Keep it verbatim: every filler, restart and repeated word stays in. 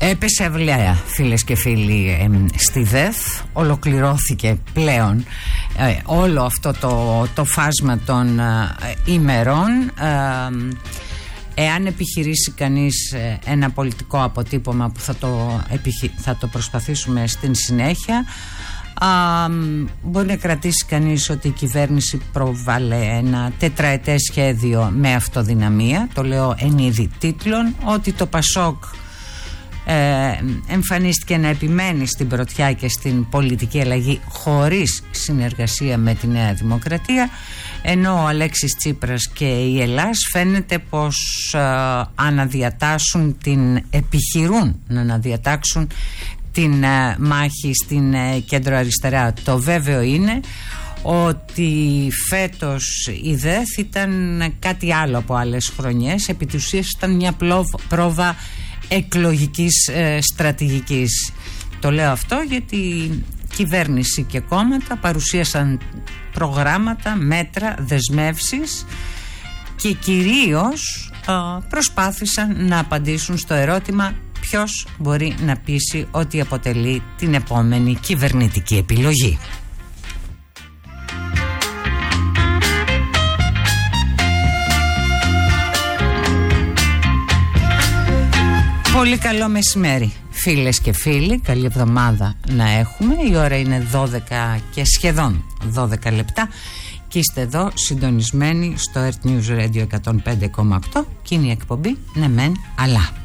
Έπεσε αυλαία, φίλες και φίλοι, ε, στη ΔΕΘ. Ολοκληρώθηκε πλέον ε, όλο αυτό το, το φάσμα των ε, ημερών. ε, Εάν επιχειρήσει κανείς ένα πολιτικό αποτύπωμα που θα το, επιχει... θα το προσπαθήσουμε στην συνέχεια, α, μπορεί να κρατήσει κανείς ότι η κυβέρνηση προβάλλε ένα τετραετές σχέδιο με αυτοδυναμία. Το λέω εν είδη τίτλων, ότι το ΠΑΣΟΚ ε, εμφανίστηκε να επιμένει στην πρωτιά και στην πολιτική αλλαγή χωρίς συνεργασία με τη Νέα Δημοκρατία, ενώ ο Αλέξης Τσίπρας και η Ελλάς φαίνεται πως ε, αναδιατάσσουν την, επιχειρούν να αναδιατάξουν την ε, μάχη στην ε, κέντρο-αριστερά. Το βέβαιο είναι ότι φέτος η ΔΕΘ ήταν κάτι άλλο από άλλες χρονιές. Επί της ουσίας ήταν μια πρόβα εκλογικής ε, στρατηγικής. Το λέω αυτό γιατί κυβέρνηση και κόμματα παρουσίασαν προγράμματα, μέτρα, δεσμεύσεις και κυρίως ε, προσπάθησαν να απαντήσουν στο ερώτημα ποιος μπορεί να πείσει ότι αποτελεί την επόμενη κυβερνητική επιλογή. Πολύ καλό μεσημέρι, φίλες και φίλοι. Καλή εβδομάδα να έχουμε. Η ώρα είναι δώδεκα και σχεδόν δώδεκα λεπτά και είστε εδώ συντονισμένοι στο Earth News Radio εκατόν πέντε κόμμα οκτώ και είναι η εκπομπή «Ναι μεν αλλά».